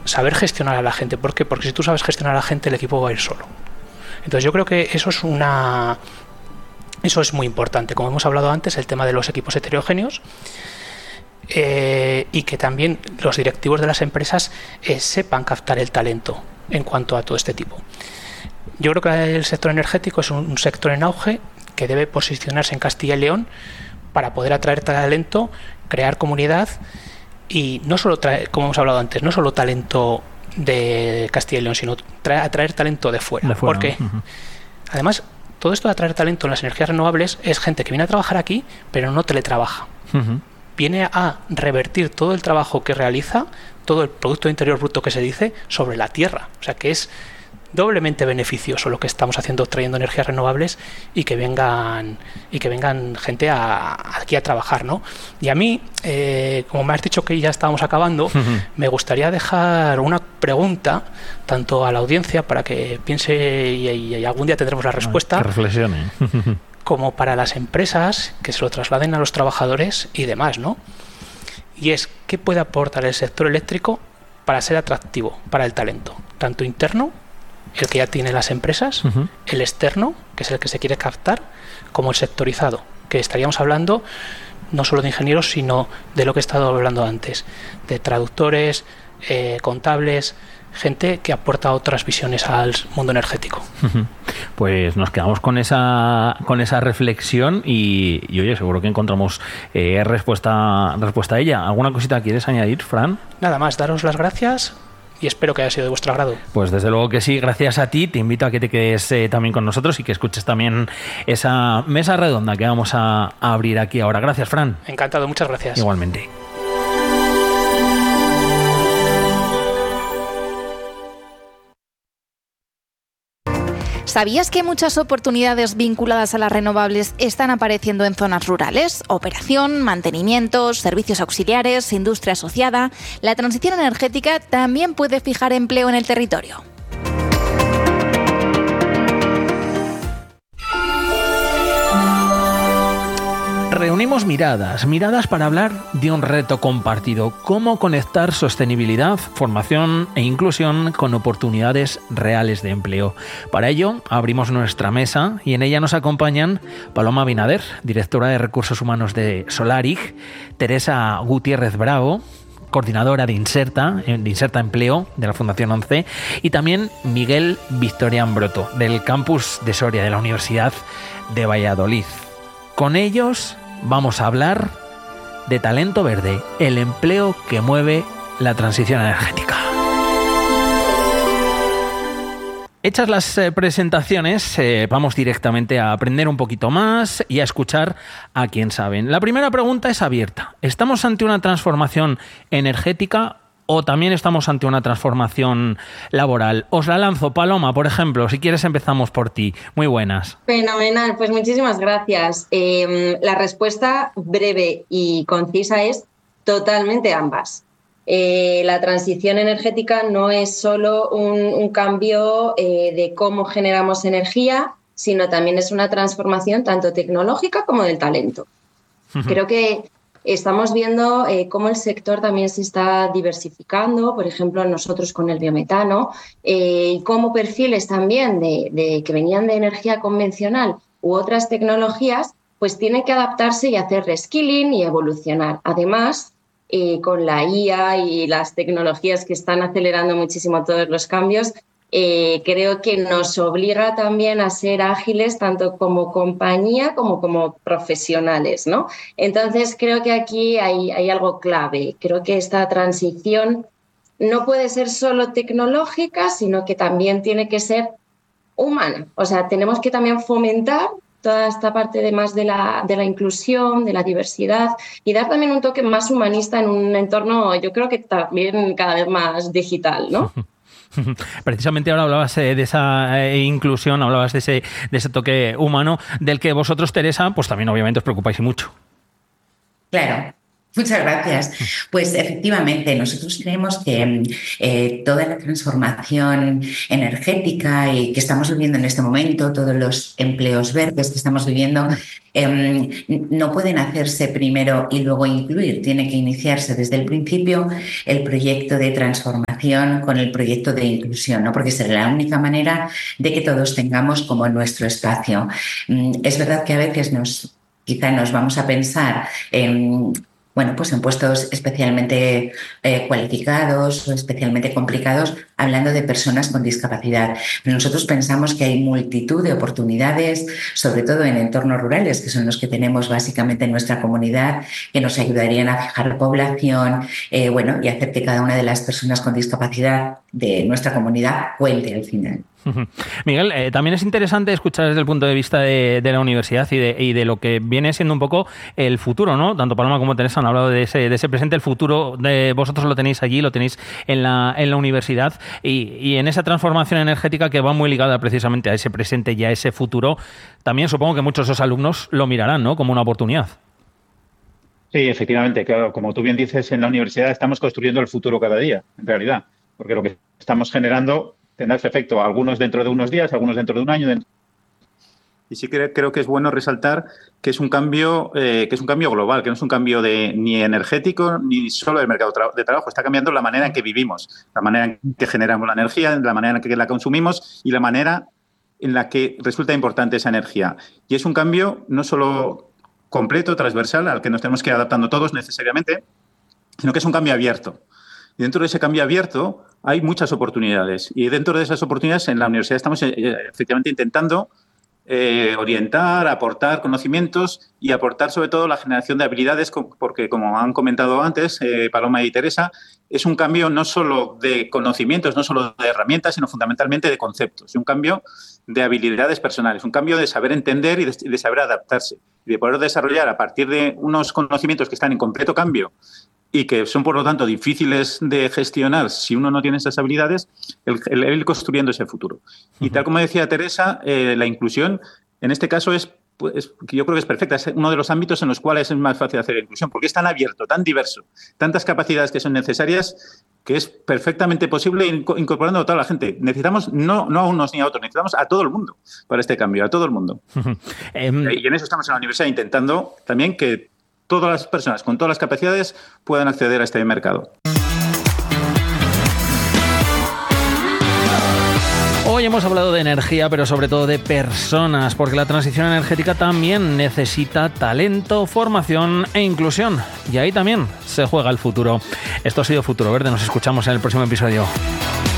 saber gestionar a la gente. ¿Por qué? Porque si tú sabes gestionar a la gente, el equipo va a ir solo. Entonces yo creo que eso es muy importante. Como hemos hablado antes, el tema de los equipos heterogéneos, y que también los directivos de las empresas sepan captar el talento en cuanto a todo este tipo. Yo creo que el sector energético es un sector en auge que debe posicionarse en Castilla y León para poder atraer talento, crear comunidad y no solo traer, como hemos hablado antes, no solo talento de Castilla y León, sino atraer talento de fuera. Porque además todo esto de atraer talento en las energías renovables es gente que viene a trabajar aquí, pero no teletrabaja. Viene a revertir todo el trabajo que realiza, todo el Producto Interior Bruto que se dice, sobre la tierra. O sea que es doblemente beneficioso lo que estamos haciendo, trayendo energías renovables y que vengan gente aquí a trabajar, ¿no? Y a mí, como me has dicho que ya estábamos acabando, me gustaría dejar una pregunta tanto a la audiencia para que piense y algún día tendremos la respuesta. Que reflexione. Como para las empresas, que se lo trasladen a los trabajadores y demás, ¿no? Y es, ¿qué puede aportar el sector eléctrico para ser atractivo para el talento? Tanto interno, el que ya tienen las empresas, el externo, que es el que se quiere captar, como el sectorizado, que estaríamos hablando no solo de ingenieros, sino de lo que he estado hablando antes, de traductores, contables, gente que aporta otras visiones al mundo energético. Pues nos quedamos con esa reflexión y oye, seguro que encontramos respuesta a ella. ¿Alguna cosita quieres añadir, Fran? Nada más, daros las gracias y espero que haya sido de vuestro agrado. Pues desde luego que sí, gracias a ti. Te invito a que te quedes también con nosotros y que escuches también esa mesa redonda que vamos a abrir aquí ahora. Gracias, Fran. Encantado, muchas gracias. Igualmente. ¿Sabías que muchas oportunidades vinculadas a las renovables están apareciendo en zonas rurales? Operación, mantenimiento, servicios auxiliares, industria asociada. La transición energética también puede fijar empleo en el territorio. Reunimos miradas para hablar de un reto compartido: cómo conectar sostenibilidad, formación e inclusión con oportunidades reales de empleo. Para ello, abrimos nuestra mesa y en ella nos acompañan Paloma Abinader, directora de Recursos Humanos de Solarig, Teresa Gutiérrez Bravo, coordinadora de Inserta Empleo de la Fundación 11, y también Miguel Victorián Broto, del campus de Soria de la Universidad de Valladolid. Con ellos vamos a hablar de talento verde, el empleo que mueve la transición energética. Hechas las presentaciones, vamos directamente a aprender un poquito más y a escuchar a quien saben. La primera pregunta es abierta. ¿Estamos ante una transformación energética o también estamos ante una transformación laboral? Os la lanzo. Paloma, por ejemplo, si quieres empezamos por ti. Muy buenas. Fenomenal, pues muchísimas gracias. La respuesta breve y concisa es totalmente ambas. La transición energética no es solo un cambio de cómo generamos energía, sino también es una transformación tanto tecnológica como del talento. Creo que estamos viendo cómo el sector también se está diversificando, por ejemplo, nosotros con el biometano, y cómo perfiles también de que venían de energía convencional u otras tecnologías, pues tienen que adaptarse y hacer reskilling y evolucionar. Además, con la IA y las tecnologías que están acelerando muchísimo todos los cambios, creo que nos obliga también a ser ágiles tanto como compañía como profesionales, ¿no? Entonces creo que aquí hay algo clave. Creo que esta transición no puede ser solo tecnológica, sino que también tiene que ser humana. O sea, tenemos que también fomentar toda esta parte de más de la inclusión, de la diversidad y dar también un toque más humanista en un entorno, yo creo que también cada vez más digital, ¿no? Precisamente ahora hablabas de esa inclusión, hablabas de ese toque humano del que vosotros, Teresa, pues también obviamente os preocupáis y mucho. Claro. Muchas gracias. Pues efectivamente, nosotros creemos que toda la transformación energética y que estamos viviendo en este momento, todos los empleos verdes que estamos viviendo, no pueden hacerse primero y luego incluir. Tiene que iniciarse desde el principio el proyecto de transformación formación, con el proyecto de inclusión, ¿no? Porque será la única manera de que todos tengamos como nuestro espacio. Es verdad que a veces quizá nos vamos a pensar en puestos especialmente cualificados o especialmente complicados, hablando de personas con discapacidad. Pero nosotros pensamos que hay multitud de oportunidades, sobre todo en entornos rurales, que son los que tenemos básicamente en nuestra comunidad, que nos ayudarían a fijar población, y hacer que cada una de las personas con discapacidad de nuestra comunidad cuente al final. Miguel, también es interesante escuchar desde el punto de vista de la universidad y de lo que viene siendo un poco el futuro, ¿no? Tanto Paloma como Teresa han hablado de ese presente, el futuro vosotros lo tenéis allí, lo tenéis en la universidad y en esa transformación energética que va muy ligada precisamente a ese presente y a ese futuro. También supongo que muchos de esos alumnos lo mirarán, ¿no?, como una oportunidad. Sí, efectivamente, claro, como tú bien dices, en la universidad estamos construyendo el futuro cada día, en realidad, porque lo que estamos generando tendrá ese efecto, algunos dentro de unos días, algunos dentro de un año. Y sí que creo que es bueno resaltar que es un cambio global, que no es un cambio ni energético ni solo del mercado de trabajo. Está cambiando la manera en que vivimos, la manera en que generamos la energía, la manera en que la consumimos y la manera en la que resulta importante esa energía. Y es un cambio no solo completo, transversal, al que nos tenemos que ir adaptando todos necesariamente, sino que es un cambio abierto. Y dentro de ese cambio abierto hay muchas oportunidades. Y dentro de esas oportunidades en la universidad estamos efectivamente intentando orientar, aportar conocimientos y aportar sobre todo la generación de habilidades, porque como han comentado antes Paloma y Teresa, es un cambio no solo de conocimientos, no solo de herramientas, sino fundamentalmente de conceptos. Es un cambio de habilidades personales, un cambio de saber entender y de saber adaptarse. Y de poder desarrollar a partir de unos conocimientos que están en completo cambio y que son, por lo tanto, difíciles de gestionar si uno no tiene esas habilidades, el ir construyendo ese futuro. Y tal como decía Teresa, la inclusión, en este caso, yo creo que es perfecta. Es uno de los ámbitos en los cuales es más fácil hacer la inclusión, porque es tan abierto, tan diverso, tantas capacidades que son necesarias, que es perfectamente posible incorporando a toda la gente. Necesitamos no a unos ni a otros, necesitamos a todo el mundo para este cambio, a todo el mundo. Y en eso estamos en la universidad intentando también que todas las personas con todas las capacidades puedan acceder a este mercado. Hoy hemos hablado de energía, pero sobre todo de personas, porque la transición energética también necesita talento, formación e inclusión. Y ahí también se juega el futuro. Esto ha sido Futuro Verde. Nos escuchamos en el próximo episodio.